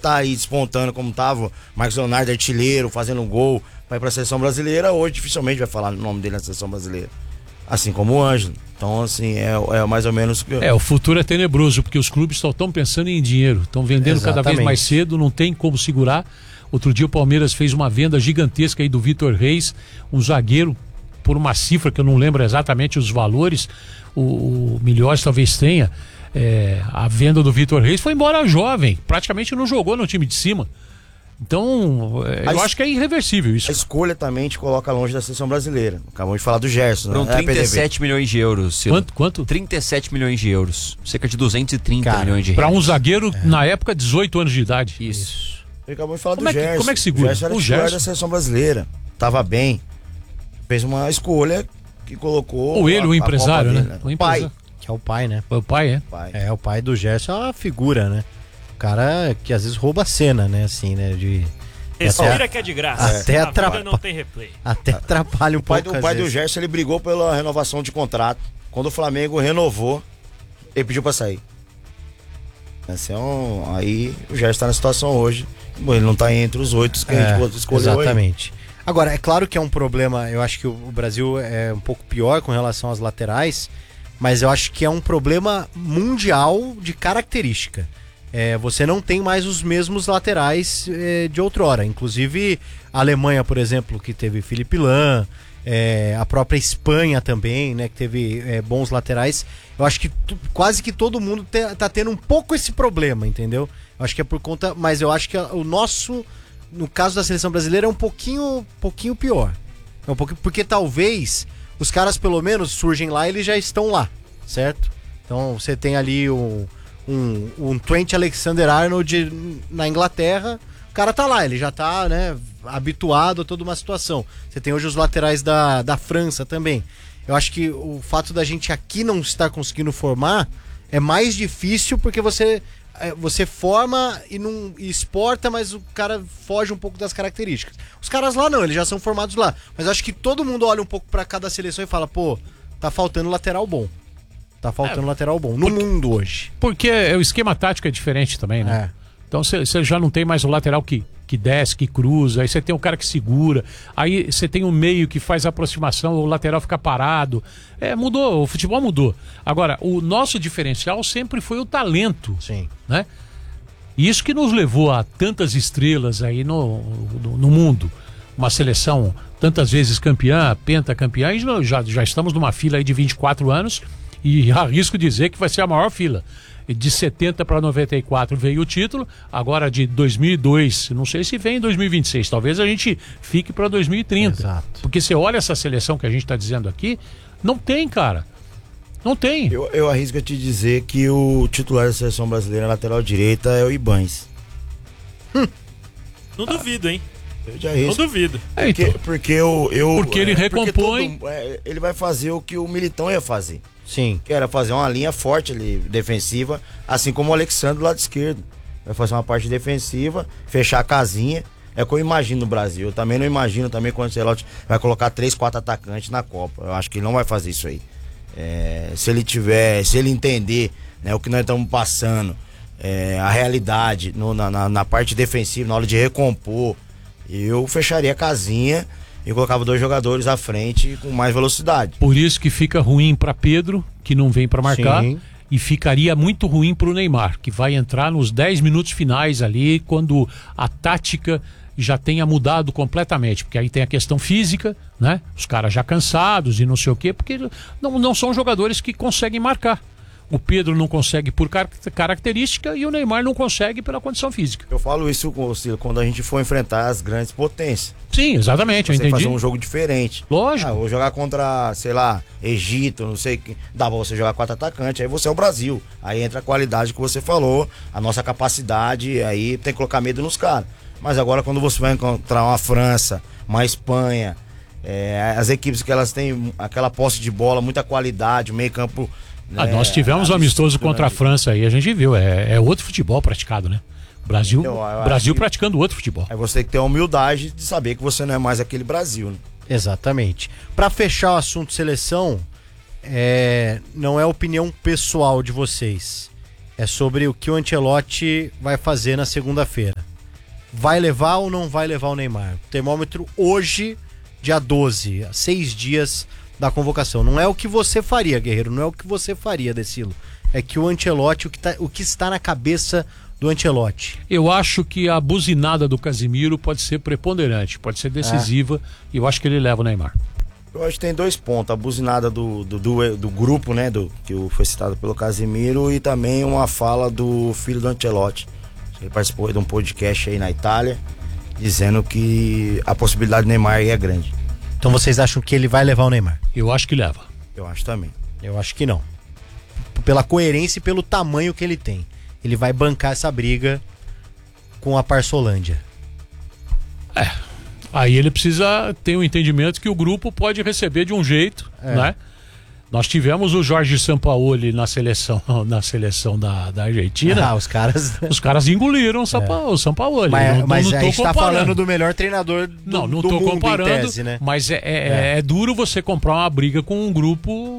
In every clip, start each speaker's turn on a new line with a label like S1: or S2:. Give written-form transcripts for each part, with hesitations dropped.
S1: tá aí despontando como tava, Marcos Leonardo, artilheiro, fazendo gol, vai pra seleção brasileira, hoje dificilmente vai falar o nome dele na seleção brasileira. Assim como o Ângelo. Então, assim, é mais ou menos...
S2: O futuro é tenebroso, porque os clubes só estão pensando em dinheiro, estão vendendo cada vez mais cedo, não tem como segurar. Outro dia o Palmeiras fez uma venda gigantesca aí do Vitor Reis, um zagueiro, por uma cifra que eu não lembro exatamente os valores, o Milhões talvez tenha. A venda do Vitor Reis foi embora jovem, praticamente não jogou no time de cima. Então, eu acho que é irreversível isso.
S1: A escolha também te coloca longe da seleção brasileira. Acabamos de falar do Gerson.
S3: Foram 37 milhões de euros.
S2: Quanto?
S3: 37 milhões de euros. Cerca de 230 milhões de reais.
S2: Para um zagueiro, na época, 18 anos de idade.
S3: Isso.
S1: Acabamos de falar do Gerson.
S2: Como é que segura?
S1: O Gerson era titular da seleção brasileira. Tava bem. Fez uma escolha que colocou...
S2: Ou ele, o empresário, né?
S4: O pai. Que é o pai, né?
S2: Foi o pai,
S4: o pai do Gerson é uma figura, né? O cara que às vezes rouba a cena, né? Assim, né?
S5: Respira que é de graça.
S4: Até atrapalha.
S5: Não tem replay.
S4: Até atrapalha um pouco.
S1: O pai do Gerson, ele brigou pela renovação de contrato. Quando o Flamengo renovou, ele pediu pra sair. Aí o Gerson tá na situação hoje. Ele não tá entre os 8 que a gente escolheu.
S4: Exatamente. Agora, é claro que é um problema. Eu acho que o Brasil é um pouco pior com relação às laterais, mas eu acho que é um problema mundial de característica. Você não tem mais os mesmos laterais de outrora. Inclusive a Alemanha, por exemplo, que teve Felipe Lahm, a própria Espanha também, né, que teve bons laterais. Eu acho que quase que todo mundo tá tendo um pouco esse problema, entendeu? Eu acho que é por conta, mas eu acho que o nosso, no caso da seleção brasileira, é um pouquinho pior. Porque talvez os caras pelo menos surgem lá e eles já estão lá, certo? Então você tem ali um Trent Alexander-Arnold na Inglaterra, o cara tá lá, ele já tá, né, habituado a toda uma situação. Você tem hoje os laterais da França também. Eu acho que o fato da gente aqui não estar conseguindo formar é mais difícil porque você forma e exporta, mas o cara foge um pouco das características. Os caras lá não, eles já são formados lá. Mas eu acho que todo mundo olha um pouco pra cada seleção e fala, pô, tá faltando lateral bom. Tá faltando lateral bom no mundo hoje.
S2: Porque o esquema tático é diferente também, né? Então você já não tem mais o lateral que desce, que cruza, aí você tem o cara que segura, aí você tem o meio que faz a aproximação, o lateral fica parado. Mudou, o futebol mudou. Agora, o nosso diferencial sempre foi o talento.
S4: Sim.
S2: Né? Isso que nos levou a tantas estrelas aí no mundo. Uma seleção tantas vezes campeã, pentacampeã, e já estamos numa fila aí de 24 anos e arrisco dizer que vai ser a maior fila. De 70 para 94 veio o título, agora de 2002, não sei se vem em 2026, talvez a gente fique para 2030.
S4: Exato.
S2: Porque você olha essa seleção que a gente está dizendo aqui, não tem, cara. Não tem.
S1: Eu arrisco a te dizer que o titular da seleção brasileira, lateral direita, é o Ibañez.
S5: Não duvido, hein?
S1: Eu já arrisco.
S5: Não duvido.
S1: Porque
S2: ele recompõe.
S1: Ele vai fazer o que o Militão ia fazer.
S4: Sim.
S1: Que era fazer uma linha forte ali, defensiva, assim como o Alexandre do lado esquerdo. Vai fazer uma parte defensiva, fechar a casinha. É o que eu imagino no Brasil. Eu também não imagino também quando o Ancelotti vai colocar 3, 4 atacantes na Copa. Eu acho que ele não vai fazer isso aí. Se ele entender, né, o que nós estamos passando, a realidade na parte defensiva, na hora de recompor, eu fecharia a casinha e colocava 2 jogadores à frente com mais velocidade.
S2: Por isso que fica ruim para Pedro, que não vem para marcar.
S4: Sim.
S2: E ficaria muito ruim para o Neymar, que vai entrar nos 10 minutos finais ali, quando a tática já tenha mudado completamente, porque aí tem a questão física, né? Os caras já cansados e não sei o quê, porque não são jogadores que conseguem marcar. O Pedro não consegue por característica e o Neymar não consegue pela condição física.
S1: Eu falo isso quando a gente for enfrentar as grandes potências.
S2: Sim, exatamente, eu entendi.
S1: Fazer um jogo diferente.
S2: Lógico.
S1: Vou jogar contra, sei lá, Egito, não sei, dá pra você jogar 4 atacantes, aí você é o Brasil. Aí entra a qualidade que você falou, a nossa capacidade, aí tem que colocar medo nos caras. Mas agora quando você vai encontrar uma França, uma Espanha, as equipes que elas têm aquela posse de bola, muita qualidade, meio campo...
S2: nós tivemos um amistoso contra a França aí, a gente viu, é outro futebol praticado, né? Brasil praticando outro futebol.
S1: Aí você tem que ter a humildade de saber que você não é mais aquele Brasil, né?
S4: Exatamente. Pra fechar o assunto seleção, não é opinião pessoal de vocês, é sobre o que o Ancelotti vai fazer na segunda-feira. vai levar ou não vai levar o Neymar? O termômetro hoje, dia 12, 6 dias da convocação. Não é o que você faria, Guerreiro, não é o que você faria, Decilo. É que o Ancelotti, o que está na cabeça do Ancelotti.
S2: Eu acho que a buzinada do Casemiro pode ser preponderante, pode ser decisiva, e eu acho que ele leva o Neymar.
S1: Eu acho que tem 2 pontos, a buzinada do grupo, né, que foi citado pelo Casemiro, e também uma fala do filho do Ancelotti. Ele participou de um podcast aí na Itália, dizendo que a possibilidade do Neymar aí é grande.
S4: Então vocês acham que ele vai levar o Neymar?
S2: Eu acho que leva.
S1: Eu acho também.
S4: Eu acho que não. Pela coerência e pelo tamanho que ele tem. Ele vai bancar essa briga com a Parçolândia.
S2: Aí ele precisa ter um entendimento que o grupo pode receber de um jeito, né? Nós tivemos o Jorge Sampaoli na seleção da Argentina.
S4: Os caras
S2: engoliram o Sampaoli.
S4: Mas a gente tá falando do melhor treinador do
S2: não tô
S4: mundo,
S2: comparando,
S4: em tese, né?
S2: Mas é duro você comprar uma briga com um grupo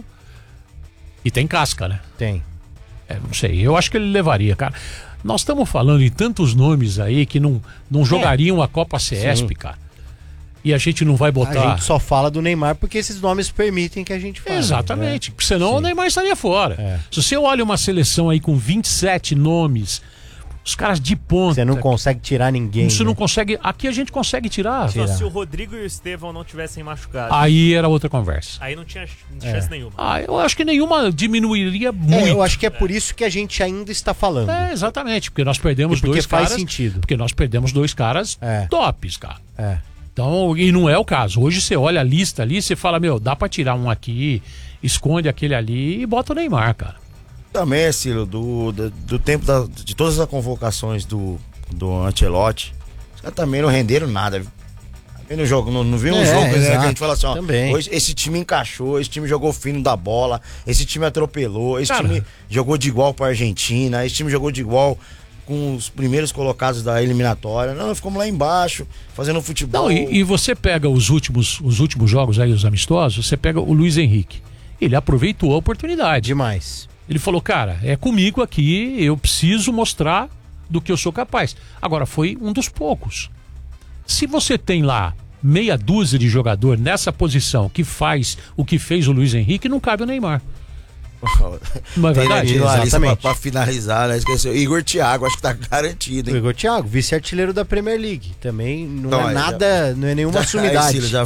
S2: e tem casca, né?
S4: Tem.
S2: Não sei, eu acho que ele levaria, cara. Nós estamos falando em tantos nomes aí que não jogariam a Copa CESP, cara. E a gente não vai botar...
S4: A gente só fala do Neymar porque esses nomes permitem que a gente fale.
S2: Exatamente, né? Senão o Neymar estaria fora. Se você olha uma seleção aí com 27 nomes, os caras de ponta...
S4: Você não consegue tirar ninguém.
S2: Você não consegue... Aqui a gente consegue tirar.
S5: Só se o Rodrigo e o Estevão não tivessem machucado.
S2: Aí era outra conversa.
S5: Aí não tinha chance nenhuma.
S2: Eu acho que nenhuma diminuiria muito.
S4: Eu acho que é por isso que a gente ainda está falando.
S2: Exatamente, porque nós perdemos dois caras...
S4: faz sentido.
S2: Porque nós perdemos 2 caras tops, cara. Então, e não é o caso. Hoje você olha a lista ali, você fala, dá pra tirar um aqui, esconde aquele ali e bota o Neymar, cara.
S1: Também, Ciro, do tempo de todas as convocações do Ancelotti, os caras também não renderam nada, viu? No jogo, não viu um jogo, né, que a gente fala assim, hoje esse time encaixou, esse time jogou fino da bola, esse time atropelou, esse time jogou de igual pra Argentina, esse time jogou de igual com os primeiros colocados da eliminatória. Não, ficamos lá embaixo, fazendo futebol.
S2: Não, e você pega os últimos jogos aí, os amistosos, você pega o Luiz Henrique. Ele aproveitou a oportunidade.
S4: Demais.
S2: Ele falou, cara, é comigo aqui, eu preciso mostrar do que eu sou capaz. Agora, foi um dos poucos. Se você tem lá meia dúzia de jogador nessa posição que faz o que fez o Luiz Henrique, não cabe o Neymar. Não é verdade?
S1: Exatamente. Pra finalizar, né? Esqueceu. Igor Thiago, acho que tá garantido, hein?
S4: O Igor Thiago, vice-artilheiro da Premier League. Também não é nada, não é nenhuma sumidade.
S1: Já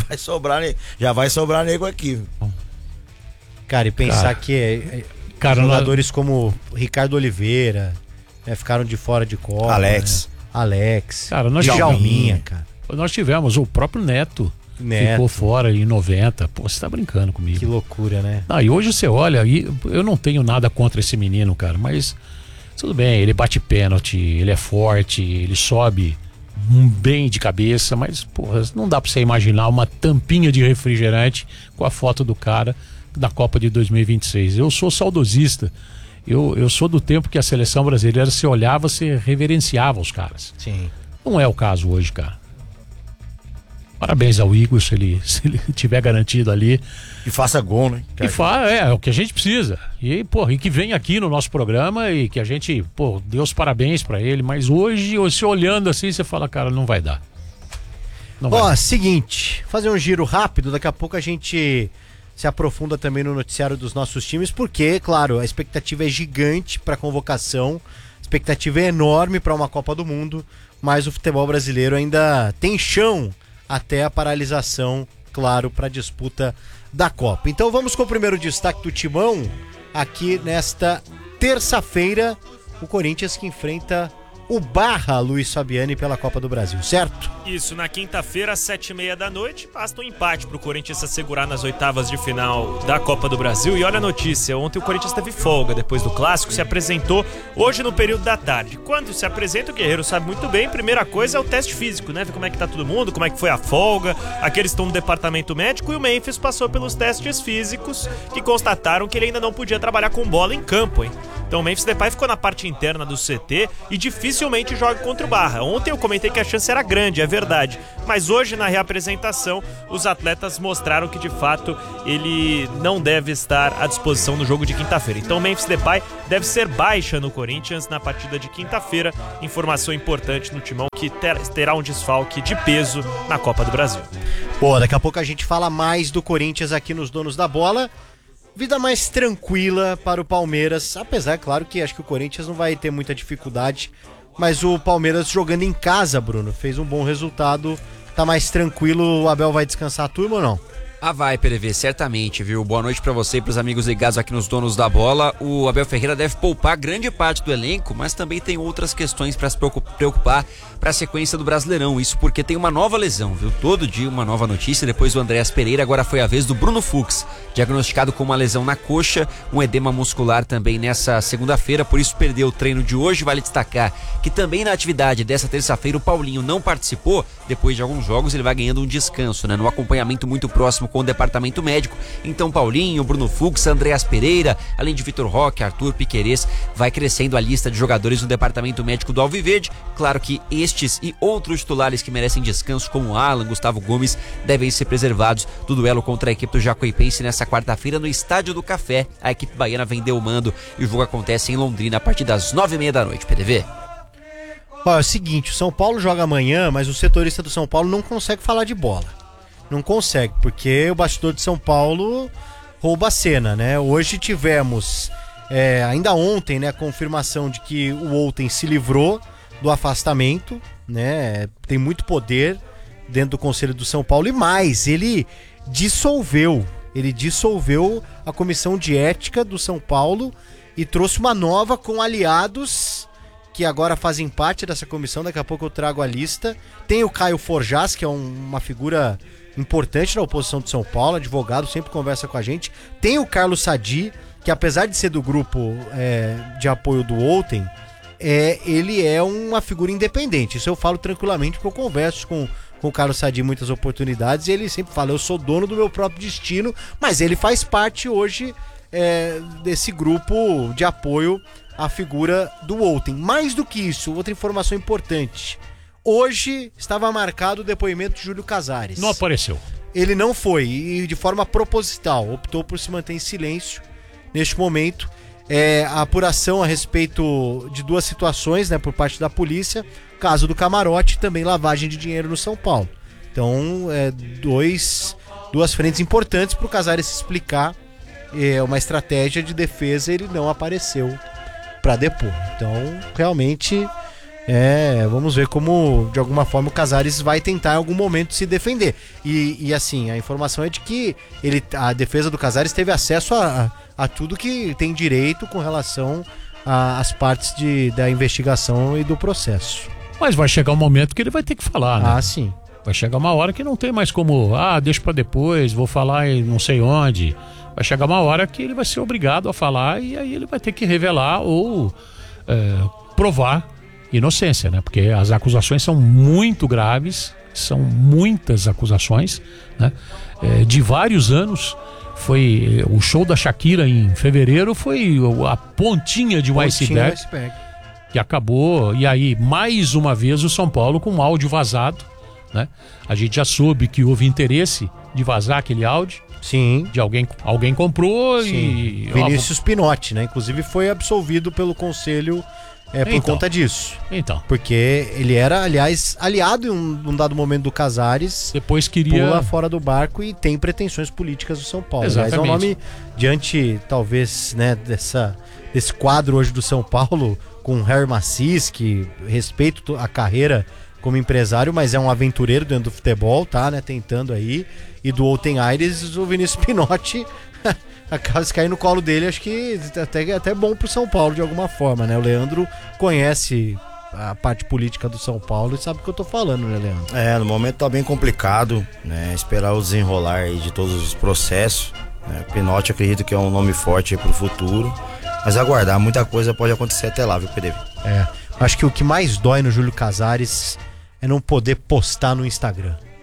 S1: vai sobrar nego aqui.
S4: Cara, e pensar que jogadores como Ricardo Oliveira ficaram de fora de Copa. Alex.
S2: Cara,
S4: Djalminha, cara.
S2: Nós tivemos o próprio Neto. Ficou fora em 90. Pô, você tá brincando comigo.
S4: Que loucura, né?
S2: E hoje você olha, eu não tenho nada contra esse menino, cara, mas tudo bem, ele bate pênalti, ele é forte, ele sobe bem de cabeça, mas, porra, não dá pra você imaginar uma tampinha de refrigerante com a foto do cara da Copa de 2026. Eu sou saudosista. Eu sou do tempo que a seleção brasileira, se olhava, você reverenciava os caras.
S4: Sim.
S2: Não é o caso hoje, cara. Parabéns ao Igor, se ele tiver garantido ali.
S1: E faça gol, né?
S2: É o que a gente precisa. E que venha aqui no nosso programa e que a gente, dê os parabéns pra ele. Mas hoje, você olhando assim, você fala, cara, não vai dar.
S4: Seguinte, fazer um giro rápido, daqui a pouco a gente se aprofunda também no noticiário dos nossos times, porque, claro, a expectativa é gigante pra convocação, a expectativa é enorme pra uma Copa do Mundo, mas o futebol brasileiro ainda tem chão até a paralisação, claro, para a disputa da Copa. Então vamos com o primeiro destaque do Timão, aqui nesta terça-feira, o Corinthians que enfrenta o Barra Luiz Fabiani pela Copa do Brasil, certo?
S5: Isso, na quinta-feira, às 7h30, basta um empate pro Corinthians se assegurar nas oitavas de final da Copa do Brasil. E olha a notícia, ontem o Corinthians teve folga depois do Clássico, se apresentou hoje no período da tarde. Quando se apresenta, o Guerreiro sabe muito bem, primeira coisa é o teste físico, né? Ver como é que tá todo mundo, como é que foi a folga, aqueles estão no departamento médico, e o Memphis passou pelos testes físicos que constataram que ele ainda não podia trabalhar com bola em campo, hein? Então o Memphis Depay ficou na parte interna do CT e dificilmente joga contra o Barra. Ontem eu comentei que a chance era grande, é verdade, mas hoje na reapresentação os atletas mostraram que de fato ele não deve estar à disposição no jogo de quinta-feira. Então o Memphis Depay deve ser baixa no Corinthians na partida de quinta-feira. Informação importante no Timão que terá um desfalque de peso na Copa do Brasil.
S4: Pô, daqui a pouco a gente fala mais do Corinthians aqui nos Donos da Bola. Vida mais tranquila para o Palmeiras, apesar, claro, que acho que o Corinthians não vai ter muita dificuldade, mas o Palmeiras jogando em casa, Bruno, fez um bom resultado, tá mais tranquilo. O Abel vai descansar a turma ou não?
S3: Vai, PDV, certamente, viu? Boa noite pra você e pros amigos ligados aqui nos Donos da Bola. O Abel Ferreira deve poupar grande parte do elenco, mas também tem outras questões pra se preocupar pra sequência do Brasileirão. Isso porque tem uma nova lesão, viu? Todo dia uma nova notícia. Depois do Andréas Pereira, agora foi a vez do Bruno Fux, diagnosticado com uma lesão na coxa, um edema muscular também nessa segunda-feira, por isso perdeu o treino de hoje. Vale destacar que também na atividade dessa terça-feira o Paulinho não participou. Depois de alguns jogos ele vai ganhando um descanso, né? No acompanhamento muito próximo com o departamento médico. Então Paulinho, Bruno Fux, Andréas Pereira, além de Vitor Roque, Arthur Piquerez, vai crescendo a lista de jogadores no departamento médico do Alviverde. Claro que estes e outros titulares que merecem descanso, como Alan, Gustavo Gomes, devem ser preservados do duelo contra a equipe do Jacuipense nessa quarta-feira no Estádio do Café. A equipe baiana vendeu o mando e o jogo acontece em Londrina a partir das 9h30 da noite, PDV.
S4: Ó, é o seguinte, o São Paulo joga amanhã, mas o setorista do São Paulo não consegue falar de bola. Não consegue, porque o bastidor de São Paulo rouba a cena, né? Hoje tivemos, ainda ontem, né, a confirmação de que o Outen se livrou do afastamento, né? Tem muito poder dentro do Conselho do São Paulo e mais, ele dissolveu a comissão de ética do São Paulo e trouxe uma nova com aliados que agora fazem parte dessa comissão. Daqui a pouco eu trago a lista. Tem o Caio Forjás, que é uma figura importante na oposição de São Paulo, advogado, sempre conversa com a gente. Tem o Carlos Sadi, que apesar de ser do grupo de apoio do Outen, ele é uma figura independente. Isso eu falo tranquilamente, porque eu converso com o Carlos Sadi em muitas oportunidades e ele sempre fala, eu sou dono do meu próprio destino, mas ele faz parte hoje desse grupo de apoio à figura do Outen. Mais do que isso, outra informação importante. Hoje estava marcado o depoimento de Júlio Casares.
S2: Não apareceu.
S4: Ele não foi, e de forma proposital, optou por se manter em silêncio neste momento. A apuração a respeito de duas situações, né, por parte da polícia, caso do camarote e também lavagem de dinheiro no São Paulo. Então, duas frentes importantes para o Casares se explicar. Uma estratégia de defesa, ele não apareceu para depor. Então, realmente, vamos ver como, de alguma forma, o Casares vai tentar em algum momento se defender. E assim, a informação é de que a defesa do Casares teve acesso a tudo que tem direito com relação às partes da investigação e do processo.
S2: Mas vai chegar um momento que ele vai ter que falar, né?
S4: Ah, sim.
S2: Vai chegar uma hora que não tem mais como, deixa pra depois, vou falar em não sei onde. Vai chegar uma hora que ele vai ser obrigado a falar e aí ele vai ter que revelar ou provar inocência, né? Porque as acusações são muito graves, são muitas acusações, né? De vários anos. Foi o show da Shakira em fevereiro, foi a pontinha de um iceberg que acabou. E aí, mais uma vez, o São Paulo com um áudio vazado, né? A gente já soube que houve interesse de vazar aquele áudio.
S4: Sim.
S2: De alguém comprou. Sim. E
S4: Vinícius Pinotti, né? Inclusive foi absolvido pelo conselho por conta disso.
S2: Então.
S4: Porque ele era, aliás, aliado em um dado momento do Casares.
S2: Depois queria...
S4: Pula fora do barco e tem pretensões políticas do São Paulo.
S2: Exatamente.
S4: Mas é um nome diante, talvez, né, desse quadro hoje do São Paulo, com Harry Macis, que respeito a carreira como empresário, mas é um aventureiro dentro do futebol, tá, né, tentando aí. E do Outen Aires, o Vinícius Pinotti acaba de cair no colo dele, acho que até bom pro São Paulo de alguma forma, né? O Leandro conhece a parte política do São Paulo e sabe o que eu tô falando, né, Leandro?
S1: No momento tá bem complicado, né? Esperar o desenrolar aí de todos os processos, né? Pinotti acredito que é um nome forte aí pro futuro, mas aguardar, muita coisa pode acontecer até lá, viu, PDV?
S4: Acho que o que mais dói no Júlio Casares é não poder postar no Instagram.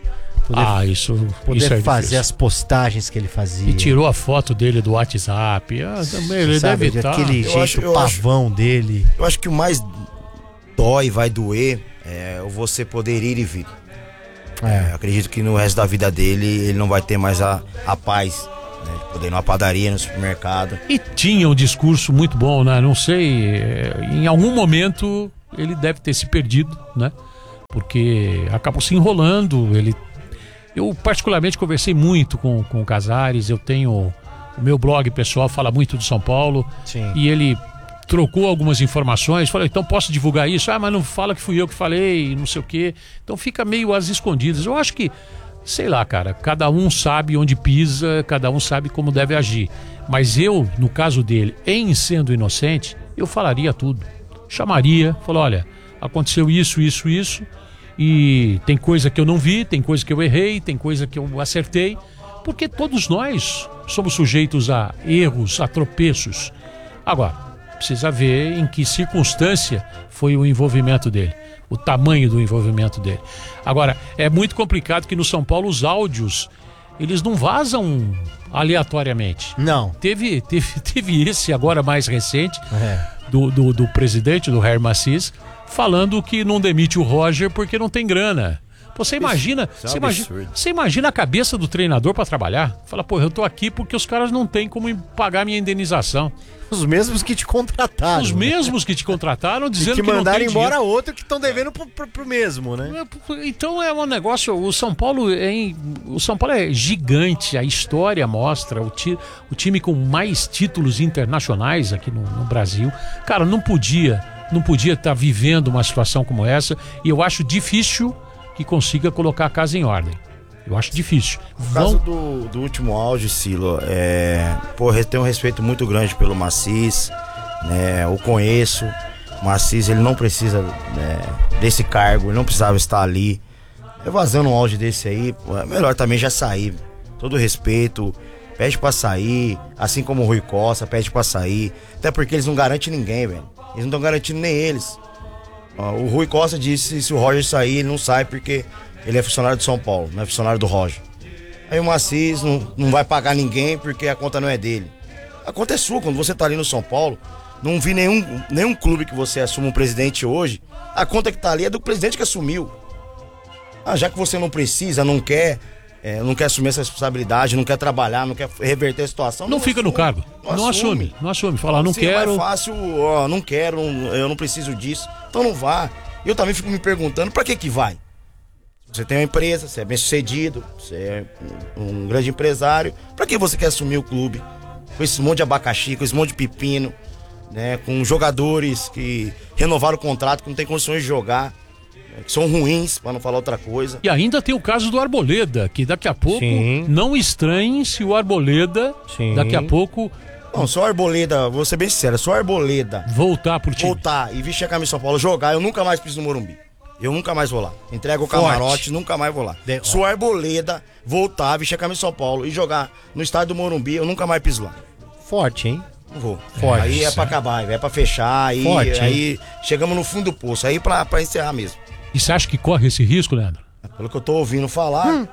S4: Poder fazer as postagens que ele fazia.
S2: E tirou a foto dele do WhatsApp. Também ele deve estar.
S4: Aquele jeito pavão dele.
S1: Eu acho que o mais vai doer é você poder ir e vir. Acredito que no resto da vida dele ele não vai ter mais a paz, né, de poder ir numa padaria, no supermercado.
S2: E tinha um discurso muito bom, né? Não sei, em algum momento ele deve ter se perdido, né? Porque acabou se enrolando. Eu particularmente conversei muito com o Casares. Eu tenho o meu blog pessoal, fala muito do São Paulo.
S4: Sim.
S2: E ele trocou algumas informações, falou, então posso divulgar isso? Mas não fala que fui eu que falei, não sei o quê. Então fica meio às escondidas. Eu acho que, sei lá, cara, cada um sabe onde pisa, cada um sabe como deve agir. Mas eu, no caso dele, em sendo inocente, eu falaria tudo. Chamaria, falou, olha, aconteceu isso, e tem coisa que eu não vi, tem coisa que eu errei, tem coisa que eu acertei, porque todos nós somos sujeitos a erros, a tropeços. Agora, precisa ver em que circunstância foi o envolvimento dele, o tamanho do envolvimento dele. Agora, é muito complicado que no São Paulo os áudios, eles não vazam aleatoriamente.
S4: Não.
S2: Teve esse agora mais recente, do presidente, do Herman Assis, falando que não demite o Roger porque não tem grana. Você imagina, você imagina a cabeça do treinador para trabalhar? Fala, pô, eu tô aqui porque os caras não têm como pagar minha indenização.
S4: Os mesmos que te contrataram.
S2: Os mesmos que te contrataram, dizendo que não tem
S4: mandaram embora
S2: dinheiro.
S4: Outro que estão devendo pro mesmo, né?
S2: Então é um negócio. O São Paulo é gigante. A história mostra o time com mais títulos internacionais aqui no Brasil. Cara, não podia estar vivendo uma situação como essa. E eu acho difícil que consiga colocar a casa em ordem. Eu acho difícil.
S1: No caso do último áudio, Silo, eu tenho um respeito muito grande pelo Macis, né? Eu conheço. O Macis, ele não precisa, né, desse cargo, ele não precisava estar ali. Vazando um áudio desse aí, é melhor também já sair. Todo respeito, pede pra sair, assim como o Rui Costa, pede pra sair. Até porque eles não garantem ninguém, velho. Eles não estão garantindo nem eles. O Rui Costa disse que se o Roger sair, ele não sai porque ele é funcionário do São Paulo, não é funcionário do Roger. Aí o Macis não vai pagar ninguém porque a conta não é dele. A conta é sua, quando você tá ali no São Paulo, não vi nenhum clube que você assuma um presidente hoje, a conta que tá ali é do presidente que assumiu. Já que você não precisa, não quer assumir essa responsabilidade, não quer trabalhar, não quer reverter a situação.
S2: Não fica no cargo. Não assume. Fala, não quero.
S1: É fácil, não quero, eu não preciso disso. Então não vá. Eu também fico me perguntando, pra que vai? Você tem uma empresa, você é bem sucedido, você é um grande empresário. Pra que você quer assumir o clube? Com esse monte de abacaxi, com esse monte de pepino, né? Com jogadores que renovaram o contrato, que não tem condições de jogar, que são ruins, pra não falar outra coisa.
S2: E ainda tem o caso do Arboleda, que daqui a pouco, não estranhem se o Arboleda, daqui a pouco...
S1: Não, se o Arboleda, vou ser bem sincero, se o Arboleda
S2: voltar pro time,
S1: e vestir a camisa de São Paulo, jogar, eu nunca mais piso no Morumbi. Eu nunca mais vou lá. Entrego o camarote, nunca mais vou lá. Se o Arboleda voltar, vestir a camisa de São Paulo e jogar no estádio do Morumbi, eu nunca mais piso lá.
S4: Forte, hein?
S1: Não vou.
S4: Forte.
S1: Aí é pra acabar, é pra fechar, aí chegamos no fundo do poço, aí pra encerrar mesmo.
S2: E você acha que corre esse risco, Leandro?
S1: Pelo que eu tô ouvindo falar,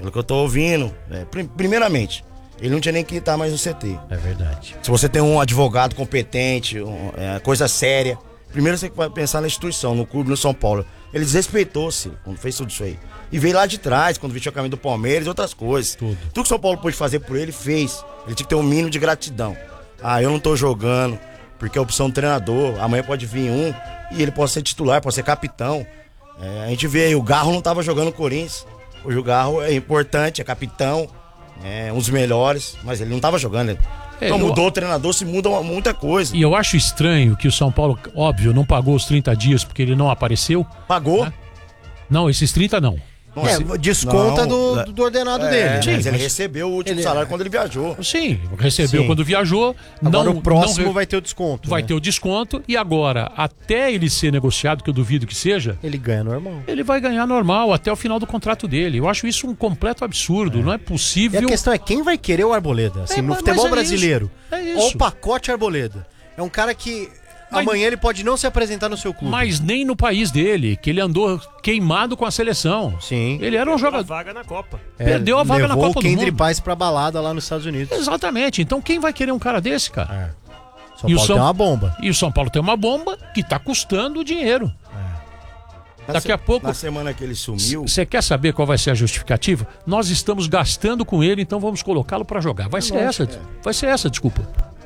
S1: primeiramente, ele não tinha nem que estar mais no CT.
S4: É verdade.
S1: Se você tem um advogado competente, coisa séria, primeiro você vai pensar na instituição, no clube, no São Paulo. Ele desrespeitou-se quando fez tudo isso aí. E veio lá de trás, quando vestiu a camisa do Palmeiras e outras coisas. Tudo que o São Paulo pôde fazer por ele, fez. Ele tinha que ter um mínimo de gratidão. Eu não tô jogando, porque é opção do treinador. Amanhã pode vir e ele pode ser titular, pode ser capitão. A gente vê aí, o Garro não tava jogando no Corinthians. Hoje o Garro é importante, é capitão, um dos melhores, mas ele não tava jogando. Então mudou o treinador, se muda muita coisa.
S2: E eu acho estranho que o São Paulo, óbvio, não pagou os 30 dias porque ele não apareceu.
S1: Pagou?
S2: Né? Não, esses 30 não.
S4: Desconta do ordenado dele.
S1: Sim, mas ele recebeu o último salário quando ele viajou.
S2: Sim, recebeu quando viajou.
S4: Agora o próximo vai ter o desconto.
S2: Vai ter o desconto e agora, até ele ser negociado, que eu duvido que seja...
S4: Ele ganha normal.
S2: Ele vai ganhar normal até o final do contrato dele. Eu acho isso um completo absurdo, não é possível...
S4: E a questão é quem vai querer o Arboleda, assim, no futebol brasileiro.
S2: É isso.
S4: Ou o pacote Arboleda. É um cara que amanhã ele pode não se apresentar no seu clube.
S2: Mas nem no país dele, que ele andou queimado com a seleção.
S4: Sim.
S2: Ele era um jogador.
S5: A vaga na Copa.
S2: Perdeu a vaga na Copa do Mundo.
S4: Levou o Kendry Paz pra balada lá nos Estados Unidos.
S2: Exatamente. Então quem vai querer um cara desse, cara?
S4: São Paulo tem uma bomba.
S2: E o São Paulo tem uma bomba que tá custando dinheiro. Daqui a pouco...
S1: Na semana que ele sumiu...
S2: Você quer saber qual vai ser a justificativa? Nós estamos gastando com ele, então vamos colocá-lo pra jogar. Vai ser essa, desculpa.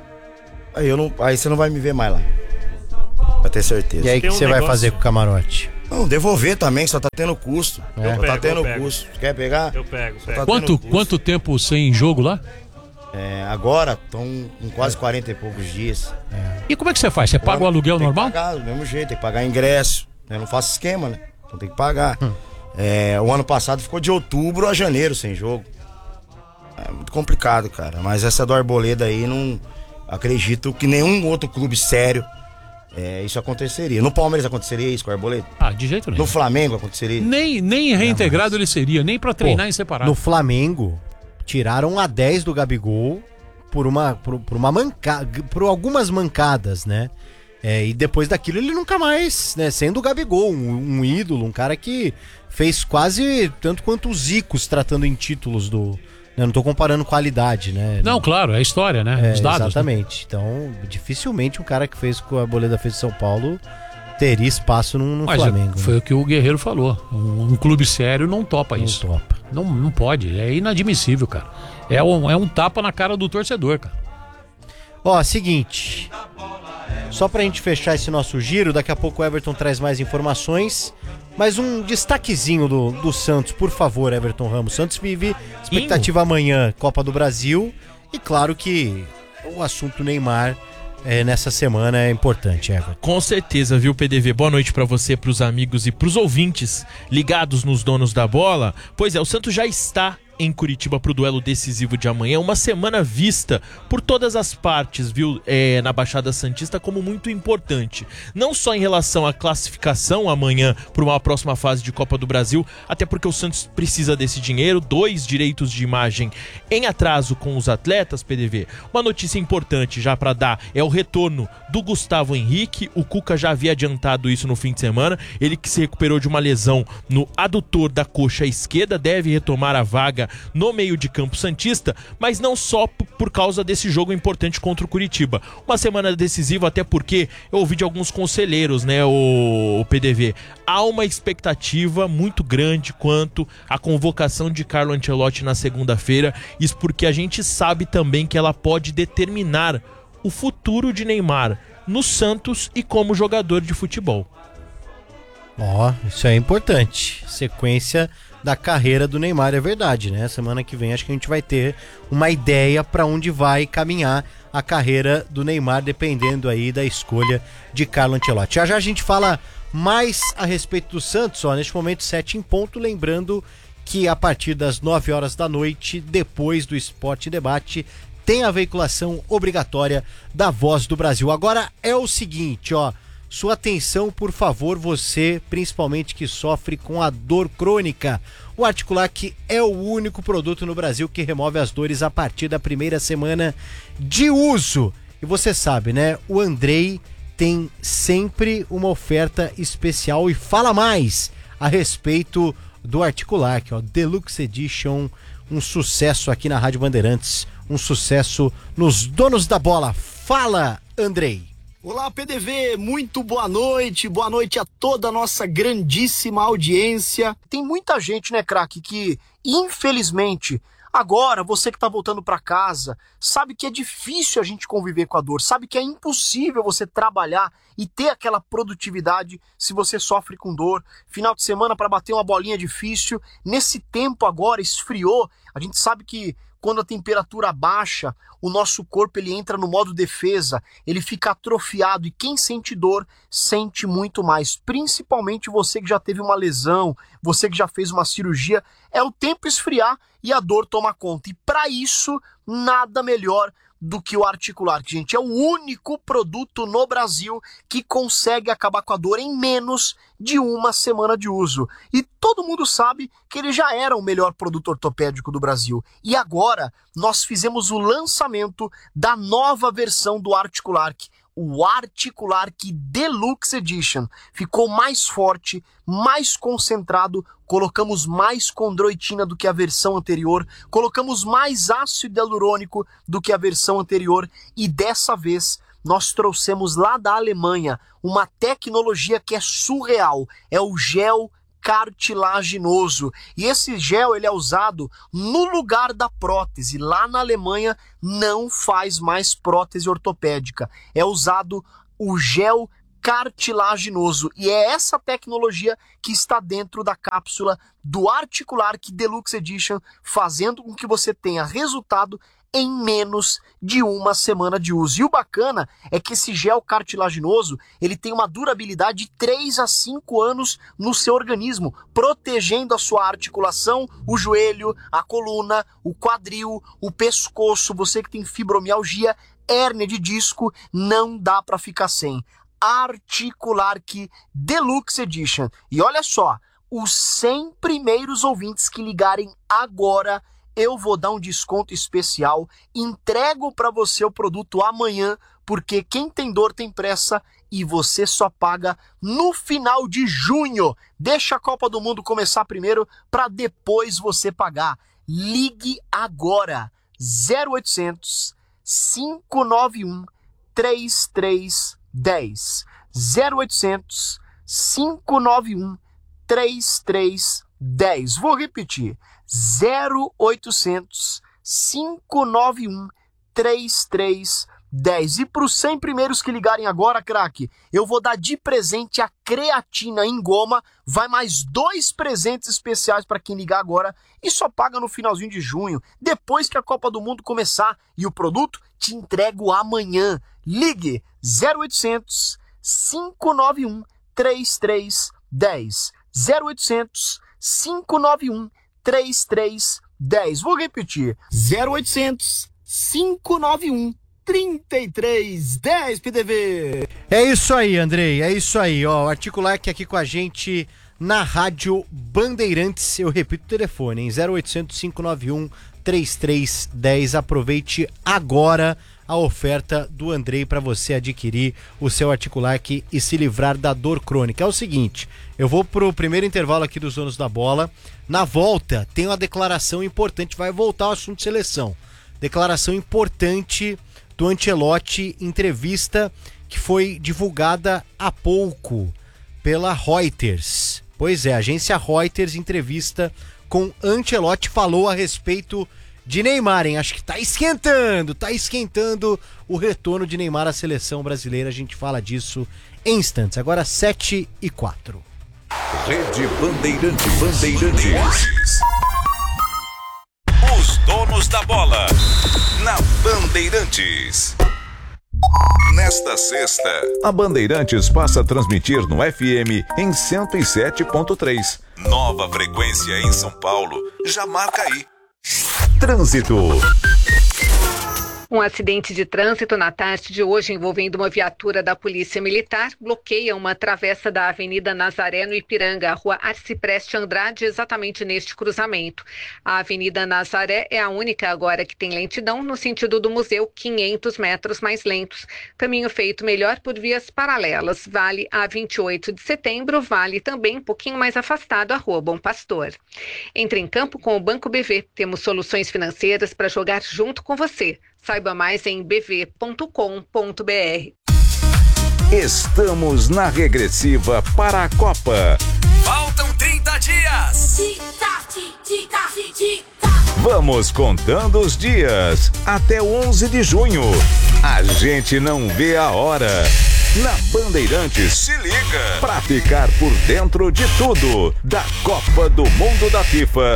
S1: Aí você não vai me ver mais lá. Pra ter certeza.
S4: E aí o que você vai fazer com o camarote?
S1: Não, devolver também, só tá tendo custo. Tá tendo
S5: eu
S1: custo. Quer pegar?
S5: Eu pego.
S1: Tá
S2: Quanto tempo sem jogo lá?
S1: Agora estão com quase 40 e poucos dias.
S2: E como é que você faz? Você paga o aluguel normal?
S1: Tem que pagar do mesmo jeito, tem que pagar ingresso. Eu não faço esquema, né? Então tem que pagar. O ano passado ficou de outubro a janeiro sem jogo. É muito complicado, cara. Mas essa do Arboleda aí, não acredito que nenhum outro clube sério isso aconteceria. No Palmeiras aconteceria isso com o Arboleda?
S2: De jeito nenhum.
S1: No Flamengo aconteceria?
S2: Nem reintegrado ele seria, nem pra treinar em separado.
S4: No Flamengo, tiraram a 10 do Gabigol por algumas mancadas, né? E depois daquilo ele nunca mais, né? Sendo o Gabigol, um ídolo, um cara que fez quase tanto quanto os Zicos tratando em títulos do... Eu não tô comparando qualidade, né?
S2: Não, claro, é a história, né? Os dados.
S4: Exatamente. Né? Então, dificilmente um cara que fez com a Arboleda fez de São Paulo teria espaço no Flamengo.
S2: Foi o que o Guerreiro falou. Um clube sério não topa isso.
S4: Não topa.
S2: Não pode. É inadmissível, cara. É um tapa na cara do torcedor, cara.
S4: Seguinte... Só pra gente fechar esse nosso giro, daqui a pouco o Everton traz mais informações. Mas um destaquezinho do Santos, por favor, Everton Ramos. Santos vive expectativa amanhã, Copa do Brasil. E claro que o assunto Neymar nessa semana é importante, Everton.
S6: Com certeza, viu, PDV? Boa noite pra você, pros amigos e pros ouvintes ligados nos donos da bola. Pois é, o Santos já está em Curitiba para o duelo decisivo de amanhã, uma semana vista por todas as partes, viu, na Baixada Santista como muito importante, não só em relação à classificação amanhã para uma próxima fase de Copa do Brasil, até porque o Santos precisa desse dinheiro, 2 direitos de imagem em atraso com os atletas, PDV. Uma notícia importante já para dar é o retorno do Gustavo Henrique. O Cuca já havia adiantado isso no fim de semana, ele que se recuperou de uma lesão no adutor da coxa esquerda, deve retomar a vaga no meio de campo santista, mas não só por causa desse jogo importante contra o Curitiba. Uma semana decisiva, até porque eu ouvi de alguns conselheiros, né, o PDV. Há uma expectativa muito grande quanto à convocação de Carlo Ancelotti na segunda-feira, isso porque a gente sabe também que ela pode determinar o futuro de Neymar no Santos e como jogador de futebol.
S4: Isso é importante. Sequência da carreira do Neymar, é verdade, né? Semana que vem acho que a gente vai ter uma ideia para onde vai caminhar a carreira do Neymar, dependendo aí da escolha de Carlo Ancelotti. Já a gente fala mais a respeito do Santos, neste momento 7 em ponto, lembrando que a partir das 9 horas da noite, depois do Esporte Debate, tem a veiculação obrigatória da Voz do Brasil. Agora é o seguinte, sua atenção, por favor, você, principalmente que sofre com a dor crônica. O Articulac é o único produto no Brasil que remove as dores a partir da primeira semana de uso. E você sabe, né? O Andrei tem sempre uma oferta especial e fala mais a respeito do Articulac, Deluxe Edition, um sucesso aqui na Rádio Bandeirantes, um sucesso nos donos da bola. Fala, Andrei!
S7: Olá, PDV, muito boa noite a toda a nossa grandíssima audiência. Tem muita gente, né, craque, que infelizmente, agora você que tá voltando pra casa, sabe que é difícil a gente conviver com a dor, sabe que é impossível você trabalhar e ter aquela produtividade se você sofre com dor. Final de semana para bater uma bolinha difícil, nesse tempo agora esfriou, a gente sabe que quando a temperatura baixa, o nosso corpo ele entra no modo defesa, ele fica atrofiado e quem sente dor sente muito mais, principalmente você que já teve uma lesão, você que já fez uma cirurgia, é o tempo esfriar e a dor toma conta. E para isso, nada melhor do que o Articulac, gente. É o único produto no Brasil que consegue acabar com a dor em menos de uma semana de uso. E todo mundo sabe que ele já era o melhor produto ortopédico do Brasil. E agora nós fizemos o lançamento da nova versão do Articulac, o Articular-Q Deluxe Edition. Ficou mais forte, mais concentrado, colocamos mais condroitina do que a versão anterior, colocamos mais ácido hialurônico do que a versão anterior e dessa vez nós trouxemos lá da Alemanha uma tecnologia que é surreal, é o gel cartilaginoso. E esse gel ele é usado no lugar da prótese. Lá na Alemanha não faz mais prótese ortopédica. É usado o gel cartilaginoso. E é essa tecnologia que está dentro da cápsula do Articular-Q Deluxe Edition, fazendo com que você tenha resultado em menos de uma semana de uso. E o bacana é que esse gel cartilaginoso, ele tem uma durabilidade de 3 a 5 anos no seu organismo, protegendo a sua articulação, o joelho, a coluna, o quadril, o pescoço. Você que tem fibromialgia, hérnia de disco, não dá para ficar sem. Articular-Q Deluxe Edition. E olha só, os 100 primeiros ouvintes que ligarem agora, eu vou dar um desconto especial, entrego para você o produto amanhã, porque quem tem dor tem pressa e você só paga no final de junho. Deixa a Copa do Mundo começar primeiro para depois você pagar. Ligue agora, 0800 591 3310. 0800 591 3310. Vou repetir. 0800 591 3310. E para os 100 primeiros que ligarem agora, craque, eu vou dar de presente a creatina em goma. Vai mais 2 presentes especiais para quem ligar agora e só paga no finalzinho de junho, depois que a Copa do Mundo começar. E o produto te entrego amanhã. Ligue 0800 591 3310. 0800 591 3310. Vou repetir. 0800 591 3310, PDV.
S4: É isso aí, Andrei. É isso aí, ó. O Articular-Q aqui com a gente na Rádio Bandeirantes. Eu repito o telefone, hein? 0800 591 3310. Aproveite agora a oferta do Andrei para você adquirir o seu Articular-Q e se livrar da dor crônica. É o seguinte, eu vou pro primeiro intervalo aqui dos Donos da Bola. Na volta, tem uma declaração importante, vai voltar ao assunto de seleção. Declaração importante do Ancelotti, entrevista que foi divulgada há pouco pela Reuters. Pois é, a agência Reuters, entrevista com Ancelotti, falou a respeito de Neymar, hein? Acho que tá esquentando o retorno de Neymar à seleção brasileira. A gente fala disso em instantes. Agora 7h04.
S8: Rede Bandeirantes. Os Donos da Bola, na Bandeirantes. Nesta sexta, a Bandeirantes passa a transmitir no FM em 107.3. Nova frequência em São Paulo. Já marca aí. Trânsito.
S9: Um acidente de trânsito na tarde de hoje envolvendo uma viatura da Polícia Militar bloqueia uma travessa da Avenida Nazaré no Ipiranga, a Rua Arcipreste Andrade, exatamente neste cruzamento. A Avenida Nazaré é a única agora que tem lentidão no sentido do museu, 500 metros mais lentos. Caminho feito melhor por vias paralelas. Vale a 28 de setembro, vale também um pouquinho mais afastado a Rua Bom Pastor. Entre em campo com o Banco BV. Temos soluções financeiras para jogar junto com você. Saiba mais em bv.com.br.
S8: Estamos na regressiva para a Copa.
S10: Faltam 30 dias.
S8: Vamos contando os dias até 11 de junho. A gente não vê a hora. Na Bandeirantes, se liga pra ficar por dentro de tudo da Copa do Mundo da FIFA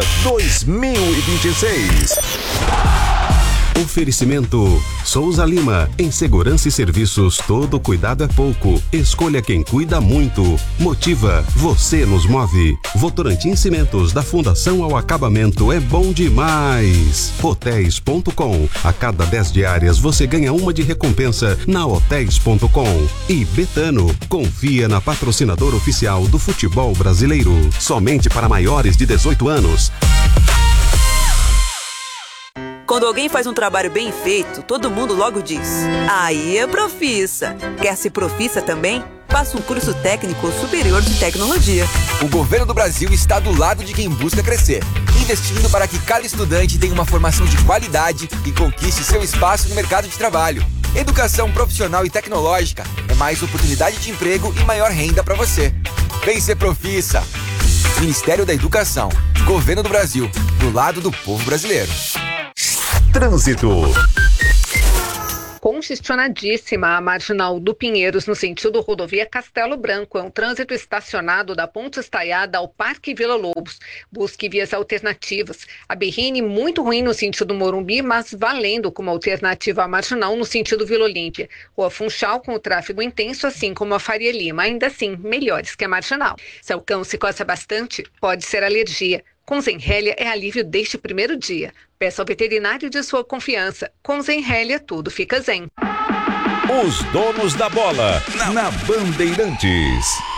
S8: 2026.
S11: Oferecimento Souza Lima, em segurança e serviços, todo cuidado é pouco. Escolha quem cuida muito. Motiva, você nos move. Votorantim Cimentos, da fundação ao acabamento, é bom demais. Hotéis.com, a cada 10 diárias você ganha uma de recompensa na Hotéis.com. E Betano, confia na patrocinadora oficial do futebol brasileiro. Somente para maiores de 18 anos.
S12: Quando alguém faz um trabalho bem feito, todo mundo logo diz: aí é profissa. Quer ser profissa também? Faça um curso técnico superior de tecnologia.
S13: O governo do Brasil está do lado de quem busca crescer, investindo para que cada estudante tenha uma formação de qualidade e conquiste seu espaço no mercado de trabalho. Educação profissional e tecnológica é mais oportunidade de emprego e maior renda para você. Vem ser profissa. Ministério da Educação, Governo do Brasil, do lado do povo brasileiro.
S8: Trânsito.
S9: Congestionadíssima a marginal do Pinheiros no sentido rodovia Castelo Branco. É um trânsito estacionado da Ponte Estaiada ao Parque Vila Lobos. Busque vias alternativas. A Berrine muito ruim no sentido Morumbi, mas valendo como alternativa à marginal no sentido Vila Olímpia. Rua Funchal com o tráfego intenso, assim como a Faria Lima. Ainda assim, melhores que a marginal. Se o cão se coça bastante, pode ser alergia. Com Zenrelia é alívio desde o primeiro dia. Peça ao veterinário de sua confiança. Com Zenrelia tudo fica zen.
S8: Os donos da bola na Bandeirantes.